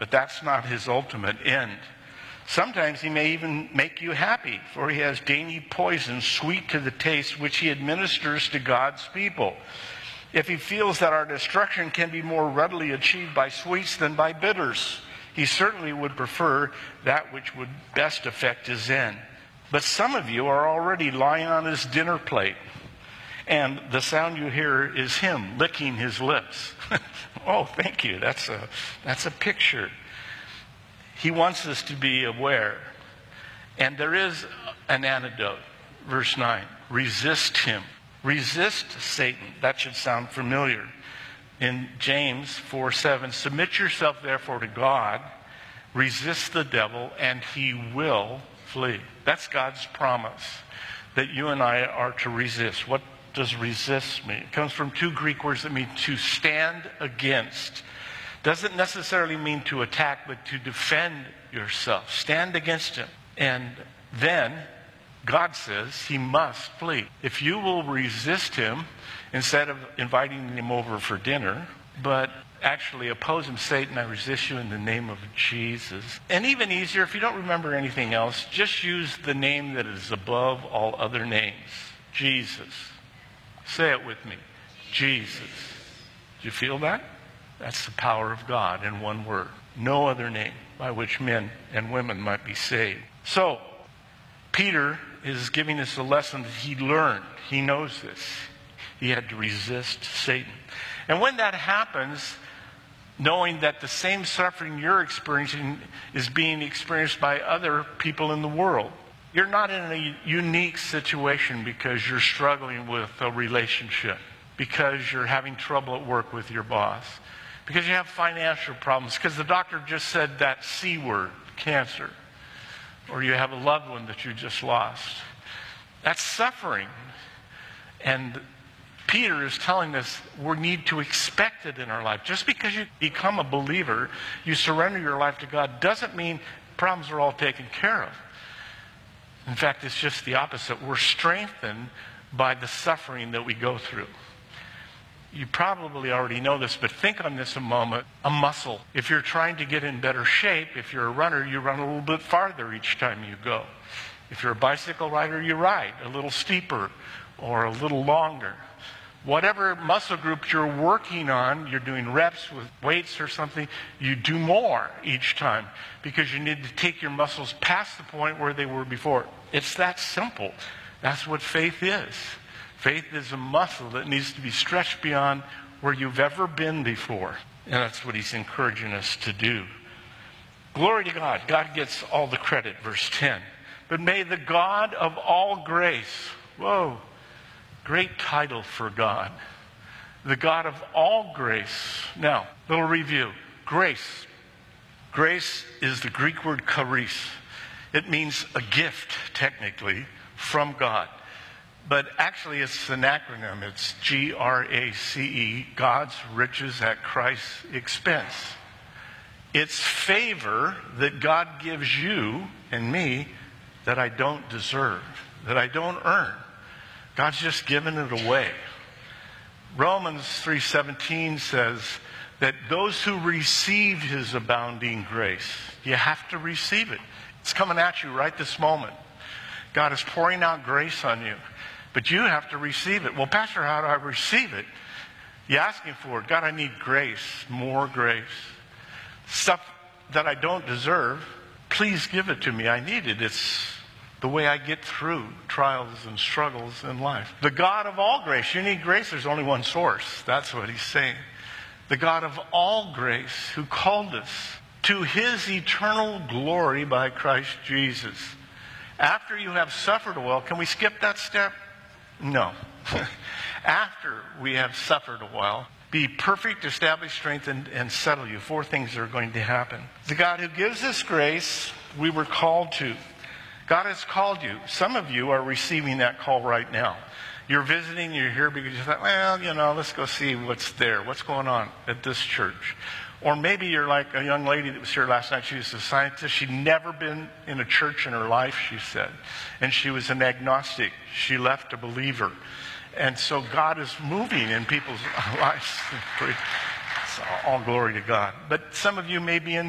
but that's not his ultimate end. Sometimes he may even make you happy, for he has dainty poison, sweet to the taste, which he administers to God's people. If he feels that our destruction can be more readily achieved by sweets than by bitters, he certainly would prefer that which would best affect his end. But some of you are already lying on his dinner plate, and the sound you hear is him licking his lips. Oh, thank you. That's a picture. He wants us to be aware. And there is an antidote. Verse 9. Resist him. Resist Satan. That should sound familiar. In James 4:7, submit yourself therefore to God, resist the devil, and he will flee. That's God's promise, that you and I are to resist. What does resist mean? It comes from two Greek words that mean to stand against. Doesn't necessarily mean to attack, but to defend yourself. Stand against him. And then God says he must flee. If you will resist him, instead of inviting him over for dinner, but actually oppose him, Satan, I resist you in the name of Jesus. And even easier, if you don't remember anything else, just use the name that is above all other names. Jesus. Say it with me. Jesus. Do you feel that? That's the power of God in one word. No other name by which men and women might be saved. So, Peter is giving us a lesson that he learned. He knows this. He had to resist Satan. And when that happens, knowing that the same suffering you're experiencing is being experienced by other people in the world. You're not in a unique situation because you're struggling with a relationship, because you're having trouble at work with your boss, because you have financial problems, because the doctor just said that C word, cancer, or you have a loved one that you just lost. That's suffering. And Peter is telling us we need to expect it in our life. Just because you become a believer, you surrender your life to God, doesn't mean problems are all taken care of. In fact, it's just the opposite. We're strengthened by the suffering that we go through. You probably already know this, but think on this a moment. A muscle. If you're trying to get in better shape, if you're a runner, you run a little bit farther each time you go. If you're a bicycle rider, you ride a little steeper or a little longer. Whatever muscle group you're working on, you're doing reps with weights or something, you do more each time because you need to take your muscles past the point where they were before. It's that simple. That's what faith is. Faith is a muscle that needs to be stretched beyond where you've ever been before. And that's what he's encouraging us to do. Glory to God. God gets all the credit, verse 10. But may the God of all grace, whoa, great title for God. The God of all grace. Now, little review. Grace. Grace is the Greek word charis. It means a gift, technically, from God. But actually it's an acronym. It's GRACE, God's riches at Christ's expense. It's favor that God gives you and me that I don't deserve, that I don't earn. God's just given it away. Romans 3:17 says that those who receive his abounding grace, you have to receive it. It's coming at you right this moment. God is pouring out grace on you. But you have to receive it. Well, Pastor, how do I receive it? You're asking for it. God, I need grace, more grace. Stuff that I don't deserve, please give it to me. I need it. It's the way I get through trials and struggles in life. The God of all grace. You need grace. There's only one source. That's what he's saying. The God of all grace who called us to his eternal glory by Christ Jesus. After you have suffered a while, can we skip that step? No. After we have suffered a while, be perfect, establish, strengthen, and settle you. 4 things are going to happen. The God who gives us grace, we were called to. God has called you. Some of you are receiving that call right now. You're visiting, you're here because you thought, well, let's go see what's there. What's going on at this church? Or maybe you're like a young lady that was here last night. She was a scientist. She'd never been in a church in her life, she said. And she was an agnostic. She left a believer. And so God is moving in people's lives. It's all glory to God. But some of you may be in